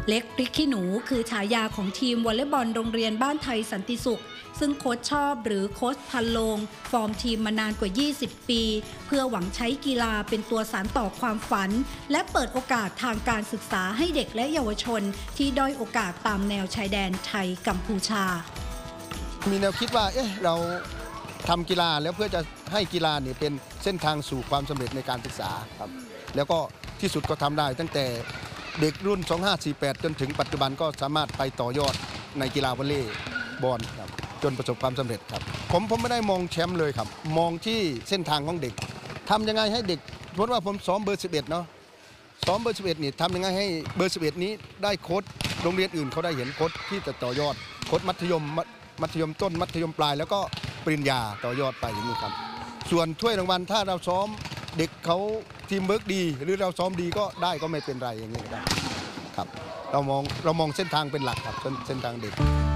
เล็กพริกขี้หนูคือฉายาของทีมวอลเลย์บอลโรงเรียนบ้านไทยสันติสุขซึ่งโค้ชชอบหรือโค้ชพันโลงฟอร์มทีมมานานกว่า20ปีเพื่อหวังใช้กีฬาเป็นตัวสานต่อความฝันและเปิดโอกาสทางการศึกษาให้เด็กและเยาวชนที่ด้อยโอกาสตามแนวชายแดนไทยกัมพูชามีแนวคิดว่าเราทำกีฬาแล้วเพื่อจะให้กีฬาเนี่ยเป็นเส้นทางสู่ความสำเร็จในการศึกษาครับแล้วก็ที่สุดก็ทำได้ตั้งแต่เด็กรุ่น2548จนถึงปัจจุบันก็สามารถไปต่อยอดในกีฬาวอลเลย์บอลครับจนประสบความสำเร็จครับผมไม่ได้มองแชมป์เลยครับมองที่เส้นทางของเด็กทำยังไงให้เด็กเพราะว่าผมซ้อมเบอร์11เนาะซ้อมเบอร์11นี่ทำยังไงให้เบอร์11นี้ได้โค้ชโรงเรียนอื่นเขาได้เห็นโค้ชที่จะต่อยอดโค้ชมัธยมต้นมัธยมปลายแล้วก็ปริญญาต่อยอดไปอย่างนี้ครับส่วนถ้วยรางวัลถ้าเราซ้อมเด็กเขาทีมเวิร์กดีหรือเราซ้อมดีก็ได้ก็ไม่เป็นไรอย่างนี้ได้ครับเรามองเส้นทางเป็นหลักครับเส้นทางเด็ก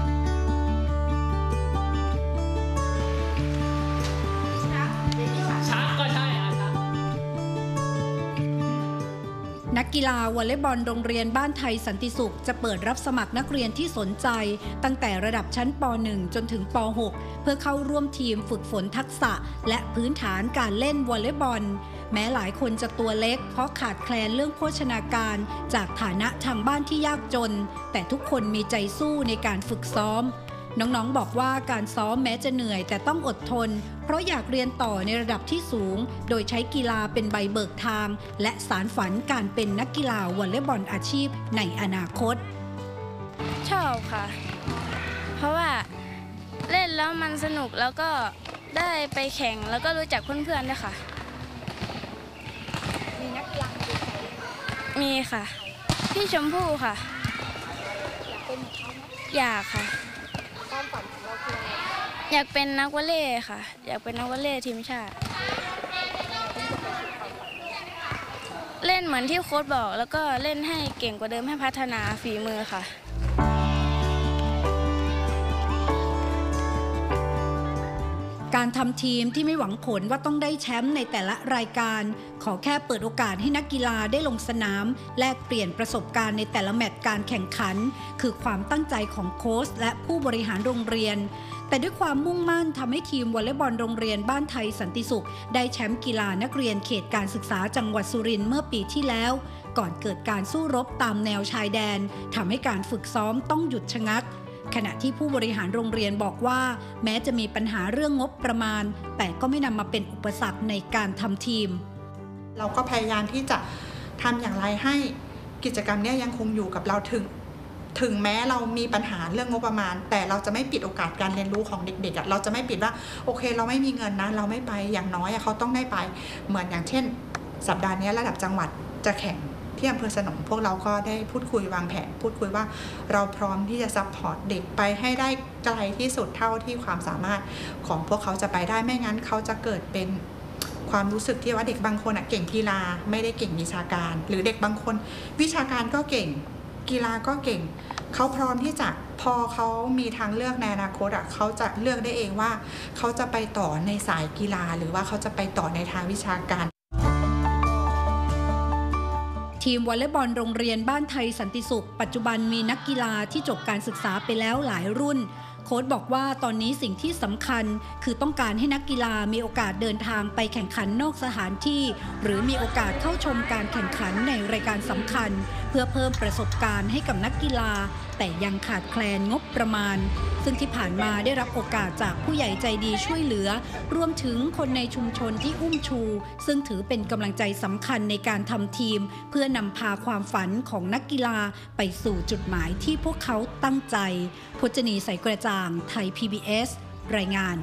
นักกีฬาวอลเลย์บอลโรงเรียนบ้านไทยสันติสุขจะเปิดรับสมัครนักเรียนที่สนใจตั้งแต่ระดับชั้นป .1 จนถึงป .6 เพื่อเข้าร่วมทีมฝึกฝนทักษะและพื้นฐานการเล่นวอลเลย์บอลแม้หลายคนจะตัวเล็กเพราะขาดแคลนเรื่องโภชนาการจากฐานะทางบ้านที่ยากจนแต่ทุกคนมีใจสู้ในการฝึกซ้อมน้องๆบอกว่าการซ้อมแม้จะเหนื่อยแต่ต้องอดทนเพราะอยากเรียนต่อในระดับที่สูงโดยใช้กีฬาเป็นใบเบิกทางและสานฝันการเป็นนักกีฬาวอลเลย์บอลอาชีพในอนาคตชอบค่ะเพราะว่าเล่นแล้วมันสนุกแล้วก็ได้ไปแข่งแล้วก็รู้จักเพื่อนๆด้วยค่ะมีนักกีฬามีค่ะพี่ชมพู่ค่ะอยากค่ะความฝันของเราคืออยากเป็นนักวอลเลย์ค่ะอยากเป็นนักวอลเลย์ทีมชาติเล่นเหมือนที่โค้ชบอกแล้วก็เล่นให้เก่งกว่าเดิมให้พัฒนาฝีมือค่ะการทำทีมที่ไม่หวังผลว่าต้องได้แชมป์ในแต่ละรายการขอแค่เปิดโอกาสให้นักกีฬาได้ลงสนามแลกเปลี่ยนประสบการณ์ในแต่ละแมตช์การแข่งขันคือความตั้งใจของโค้ชและผู้บริหารโรงเรียนแต่ด้วยความมุ่งมั่นทำให้ทีมวอลเลย์บอลโรงเรียนบ้านไทยสันติสุขได้แชมป์กีฬานักเรียนเขตการศึกษาจังหวัดสุรินทร์เมื่อปีที่แล้วก่อนเกิดการสู้รบตามแนวชายแดนทำให้การฝึกซ้อมต้องหยุดชะงักขณะที่ผู้บริหารโรงเรียนบอกว่าแม้จะมีปัญหาเรื่องงบประมาณแต่ก็ไม่นำมาเป็นอุปสรรคในการทำทีมเราก็พยายามที่จะทำอย่างไรให้กิจกรรมนี้ยังคงอยู่กับเราถึงแม้เรามีปัญหาเรื่องงบประมาณแต่เราจะไม่ปิดโอกาสการเรียนรู้ของเด็กๆเราจะไม่ปิดว่าโอเคเราไม่มีเงินนะเราไม่ไปอย่างน้อยเขาต้องได้ไปเหมือนอย่างเช่นสัปดาห์นี้ระดับจังหวัดจะแข่งที่อำเภอสนมพวกเราก็ได้พูดคุยวางแผนพูดคุยว่าเราพร้อมที่จะซัพพอร์ตเด็กไปให้ได้ไกลที่สุดเท่าที่ความสามารถของพวกเขาจะไปได้ไม่งั้นเขาจะเกิดเป็นความรู้สึกที่ว่าเด็กบางคนเก่งกีฬาไม่ได้เก่งวิชาการหรือเด็กบางคนวิชาการก็เก่งกีฬาก็เก่งเขาพร้อมที่จะพอเขามีทางเลือกในอนาคตเขาจะเลือกได้เองว่าเขาจะไปต่อในสายกีฬาหรือว่าเขาจะไปต่อในทางวิชาการทีมวอลเลย์บอลโรงเรียนบ้านไทยสันติสุขปัจจุบันมีนักกีฬาที่จบการศึกษาไปแล้วหลายรุ่นโค้ชบอกว่าตอนนี้สิ่งที่สำคัญคือต้องการให้นักกีฬามีโอกาสเดินทางไปแข่งขันนอกสถานที่หรือมีโอกาสเข้าชมการแข่งขันในรายการสำคัญเพื่อเพิ่มประสบการณ์ให้กับนักกีฬาแต่ยังขาดแคลนงบประมาณซึ่งที่ผ่านมาได้รับโอกาสจากผู้ใหญ่ใจดีช่วยเหลือรวมถึงคนในชุมชนที่อุ้มชูซึ่งถือเป็นกำลังใจสำคัญในการทำทีมเพื่อนำพาความฝันของนักกีฬาไปสู่จุดหมายที่พวกเขาตั้งใจพจนีใสกระจ่างไทย PBS รายงาน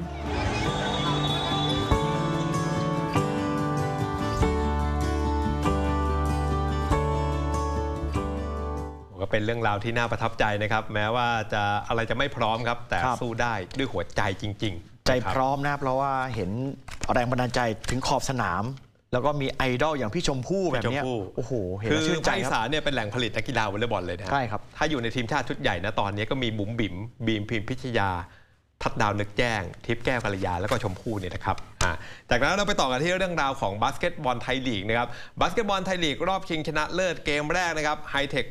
ก็เป็นเรื่องราวที่น่าประทับใจนะครับแม้ว่าอะไรจะไม่พร้อมครับแต่สู้ได้ด้วยหัวใจจริงๆใจพร้อมนะเพราะว่าเห็นแรงบันดาลใจถึงขอบสนามแล้วก็มีไอดอลอย่างพี่ชมพู่แบบนี้โอ้โหเห็นแล้วชื่นใจครับคือภาคอีสานเนี่ยเป็นแหล่งผลิตนักกีฬาวอลเลย์บอลเลยนะใช่ครับถ้าอยู่ในทีมชาติชุดใหญ่นะตอนนี้ก็มีบุ๋มบิ๋มบีมพิมพิชยาทัดดาวนึกแจ้งทิพย์แก้วกัลยาแล้วก็ชมพู่เนี่ยนะครับจากนั้นเราไปต่อกันที่เรื่องราวของบาสเกตบอลไทยลีกนะครับบาสเกตบอลไทยลีกรอบชิงชนะเลิศเกมแรกนะครับไฮเทค